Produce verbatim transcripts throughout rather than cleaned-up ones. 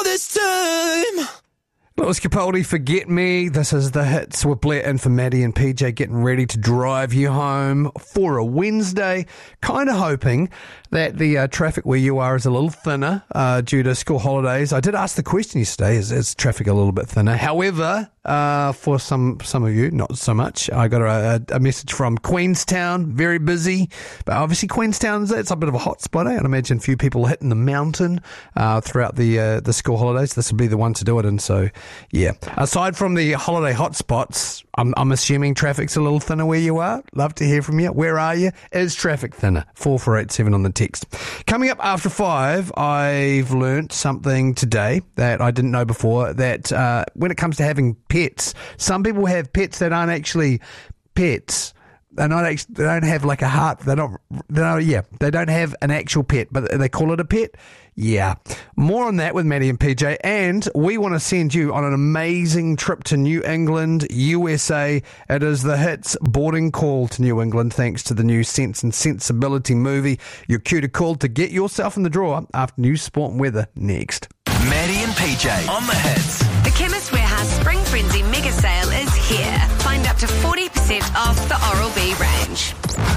This time. Lewis Capaldi, Forget Me. This is The Hits with Blair in for Maddie and P J, getting ready to drive you home for a Wednesday. Kind of hoping that the uh, traffic where you are is a little thinner uh, due to school holidays. I did ask the question yesterday, is, is traffic a little bit thinner? However, uh, for some some of you, not so much. I got a, a message from Queenstown, very busy. But obviously Queenstown's, it's a bit of a hot spot. Eh? I'd imagine a few people hitting the mountain uh, throughout the uh, the school holidays. This would be the one to do it in, so... Yeah. Aside from the holiday hotspots, I'm, I'm assuming traffic's a little thinner where you are. Love to hear from you. Where are you? Is traffic thinner? four four eight seven on the text. Coming up after five, I've learnt something today that I didn't know before, that uh, when it comes to having pets, some people have pets that aren't actually pets. They're not actually, they don't have like a heart. They're not, they're not, yeah, they don't have an actual pet, but they call it a pet. Yeah. More on that with Maddie and P J. And we want to send you on an amazing trip to New England, U S A. It is the Hits boarding call to New England, thanks to the new Sense and Sensibility movie. Your cue to call to get yourself in the draw after news, sport and weather next. Maddie and P J on the Hits. The Chemist Warehouse Spring Frenzy mega sale is here. Find up to forty percent off the Oral-B range.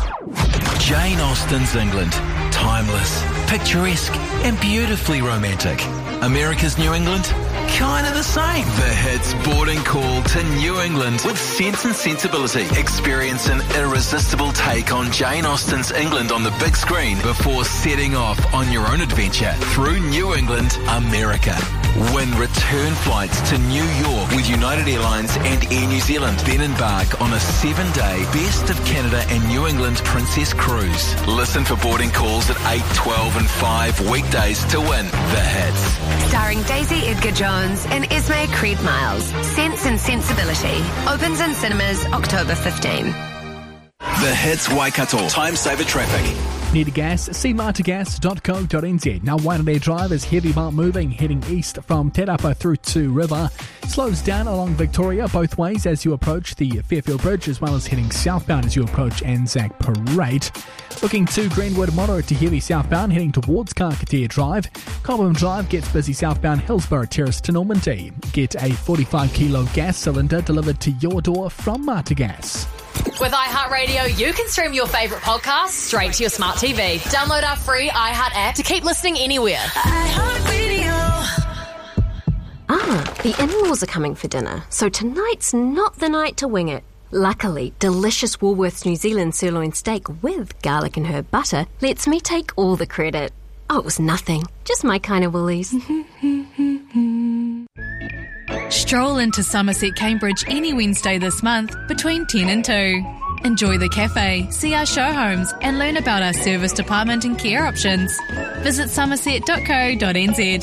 Jane Austen's England. Timeless, picturesque and beautifully romantic. America's New England? Kind of the same. The Hits boarding call to New England with Sense and Sensibility. Experience an irresistible take on Jane Austen's England on the big screen before setting off on your own adventure through New England, America. Win return flights to New York with United Airlines and Air New Zealand. Then embark on a seven-day Best of Canada and New England Princess Cruise. Listen for boarding calls at eight, twelve and five weekdays to win the Hits. Starring Daisy Edgar Jones and Esme Creed Miles. Sense and Sensibility. Opens in cinemas October fifteenth. The Hits Waikato. Time saver traffic. Need gas? See marta gas dot co dot n z. Now Waitanere Drive is heavy but moving, heading east from Te Rapa through to River. Slows down along Victoria both ways as you approach the Fairfield Bridge, as well as heading southbound as you approach Anzac Parade. Looking to Greenwood, moderate to heavy southbound, heading towards Carketea Drive. Cobham Drive gets busy southbound Hillsborough Terrace to Normandy. Get a forty-five kilo gas cylinder delivered to your door from Marta Gas. With iHeartRadio, you can stream your favourite podcasts straight to your smart T V. Download our free iHeart app to keep listening anywhere. iHeartRadio. Ah, the in-laws are coming for dinner, so tonight's not the night to wing it. Luckily, delicious Woolworths New Zealand sirloin steak with garlic and herb butter lets me take all the credit. Oh, it was nothing. Just my kind of Woolies. Stroll into Somerset Cambridge any Wednesday this month between ten and two. Enjoy the cafe, see our show homes and learn about our service department and care options. Visit somerset dot co dot n z.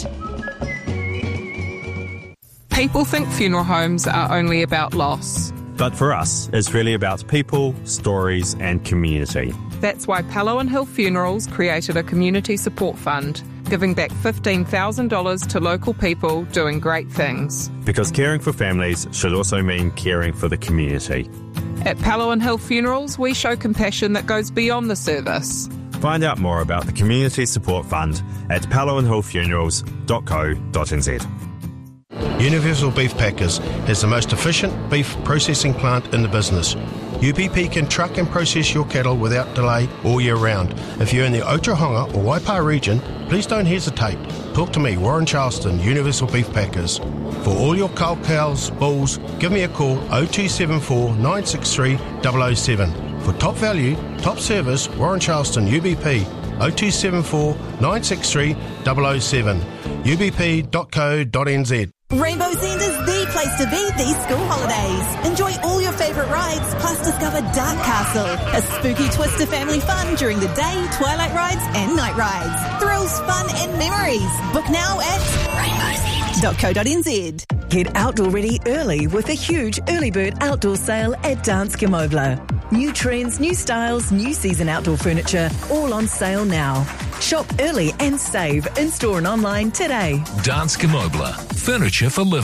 People think funeral homes are only about loss. But for us, it's really about people, stories and community. That's why Palo and Hill Funerals created a community support fund, giving back fifteen thousand dollars to local people doing great things. Because caring for families should also mean caring for the community. At Palo and Hill Funerals, we show compassion that goes beyond the service. Find out more about the Community Support Fund at palo and hill funerals dot co dot n z. Universal Beef Packers has the most efficient beef processing plant in the business. U B P can truck and process your cattle without delay all year round. If you're in the Otahonga or Waipa region, please don't hesitate. Talk to me, Warren Charleston, Universal Beef Packers. For all your cull cows, bulls, give me a call oh two seven four, nine six three, double oh seven. For top value, top service, Warren Charleston, U B P, oh two seven four, nine six three, double oh seven. u b p dot co dot n z. Rainbow's End is the place to be these school holidays. Enjoy all your favourite rides, plus discover Dark Castle, a spooky twist to family fun during the day, twilight rides and night rides. Thrills, fun and memories. Book now at rainbows end dot co dot n z. Get outdoor ready early with a huge early bird outdoor sale at Danske Møbler. New trends, new styles, new season outdoor furniture, all on sale now. Shop early and save in-store and online today. Danske Møbler. Furniture for living.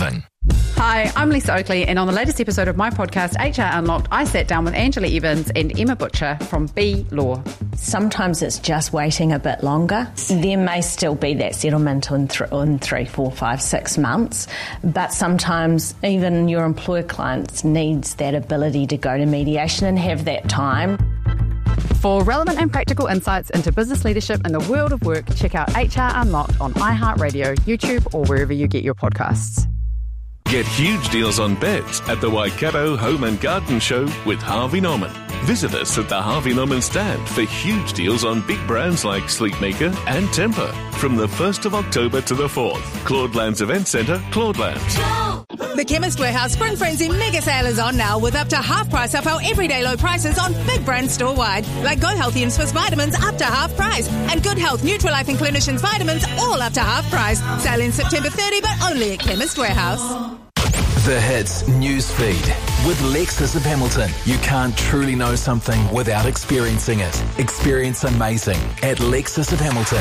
Hi, I'm Lisa Oakley, and on the latest episode of my podcast, H R Unlocked, I sat down with Angela Evans and Emma Butcher from B Law. Sometimes it's just waiting a bit longer. There may still be that settlement in, th- in three, four, five, six months, but sometimes even your employer clients needs that ability to go to mediation and have that time. For relevant and practical insights into business leadership and the world of work, check out H R Unlocked on iHeartRadio, YouTube, or wherever you get your podcasts. Get huge deals on beds at the Waikato Home and Garden Show with Harvey Norman. Visit us at the Harvey Norman stand for huge deals on big brands like Sleepmaker and Tempur from the first of October to the fourth. Claudelands Event Centre, Claudelands. The Chemist Warehouse Spring Frenzy mega sale is on now with up to half price off our everyday low prices on big brands store-wide. Like Go Healthy and Swiss Vitamins up to half price. And Good Health, Nutrilife and Clinicians Vitamins all up to half price. Sale in September thirtieth, but only at Chemist Warehouse. The Hits news feed with Lexus of Hamilton. You can't truly know something without experiencing it. Experience amazing at Lexus of Hamilton.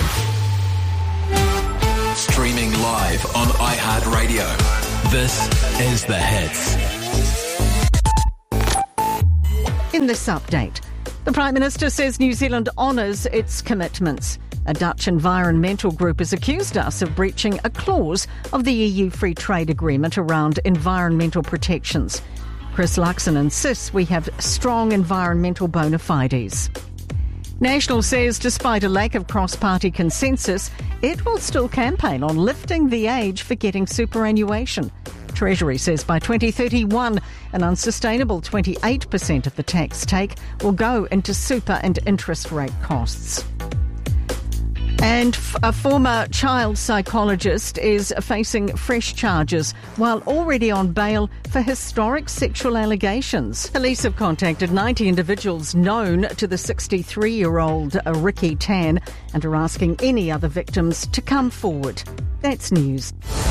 Streaming live on iHeartRadio. This is The Hits. In this update, the Prime Minister says New Zealand honours its commitments. A Dutch environmental group has accused us of breaching a clause of the E U free trade agreement around environmental protections. Chris Luxon insists we have strong environmental bona fides. National says despite a lack of cross-party consensus, it will still campaign on lifting the age for getting superannuation. Treasury says by twenty thirty-one, an unsustainable twenty-eight percent of the tax take will go into super and interest rate costs. And f- a former child psychologist is facing fresh charges while already on bail for historic sexual allegations. Police have contacted ninety individuals known to the sixty-three-year-old uh, Ricky Tan and are asking any other victims to come forward. That's news.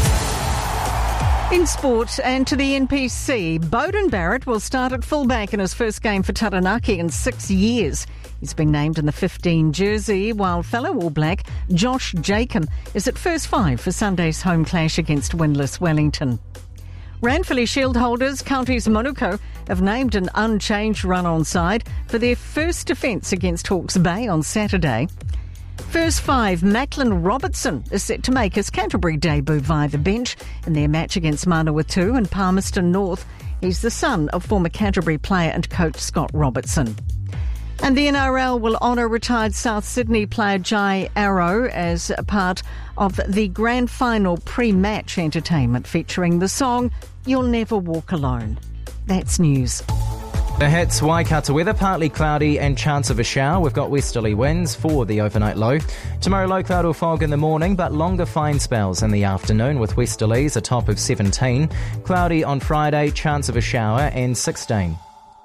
In sport and to the N P C, Beauden Barrett will start at fullback in his first game for Taranaki in six years. He's been named in the fifteen jersey, while fellow All Black Josh Jacob is at first five for Sunday's home clash against winless Wellington. Ranfurly Shield holders Counties Manuko have named an unchanged run-on side for their first defence against Hawke's Bay on Saturday. First five, Macklin Robertson is set to make his Canterbury debut via the bench in their match against Manawatu and Palmerston North. He's the son of former Canterbury player and coach Scott Robertson. And the N R L will honour retired South Sydney player Jai Arrow as a part of the grand final pre-match entertainment featuring the song You'll Never Walk Alone. That's news. The Hits, Waikato weather, partly cloudy and chance of a shower. We've got westerly winds for the overnight low. Tomorrow, low cloud or fog in the morning, but longer fine spells in the afternoon with westerlies, a top of seventeen. Cloudy on Friday, chance of a shower and sixteen.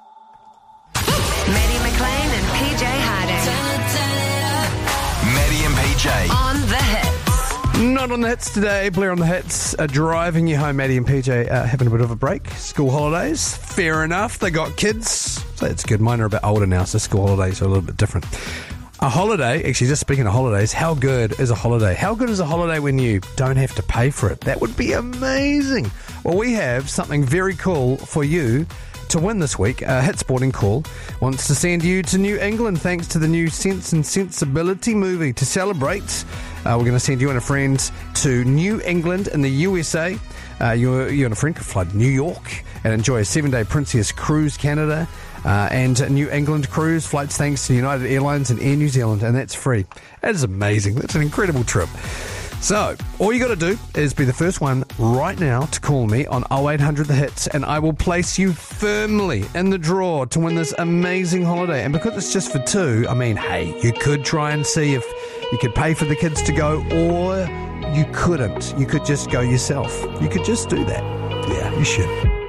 Maddie McLean and P J Harding. Maddie and P J. On The Hits. Not on the hits today. Blair on the hits, uh, driving you home. Maddie and P J uh, having a bit of a break. School holidays, fair enough. They got kids, so it's good. Mine are a bit older now, so school holidays are a little bit different. A holiday, actually, just speaking of holidays, how good is a holiday? How good is a holiday when you don't have to pay for it? That would be amazing. Well, we have something very cool for you to win this week. Uh, Hit Sporting Call wants to send you to New England thanks to the new Sense and Sensibility movie. To celebrate, uh, we're going to send you and a friend to New England in the U S A. Uh, you, you and a friend can fly to New York and enjoy a seven-day Princess Cruise Canada uh, and New England cruise flights thanks to United Airlines and Air New Zealand, and that's free. That is amazing. That's an incredible trip. So, all you got to do is be the first one right now to call me on oh eight hundred the hits, and I will place you firmly in the draw to win this amazing holiday. And because it's just for two, I mean, hey, you could try and see if you could pay for the kids to go, or you couldn't. You could just go yourself. You could just do that. Yeah, you should.